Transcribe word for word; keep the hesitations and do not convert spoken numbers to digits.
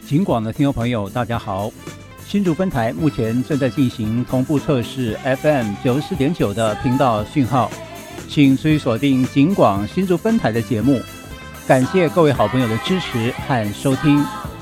警广的听众朋友大家好，新竹分台目前正在进行同步测试 F M 九十四点九 的频道讯号，请持续锁定警广新竹分台的节目，感谢各位好朋友的支持和收听。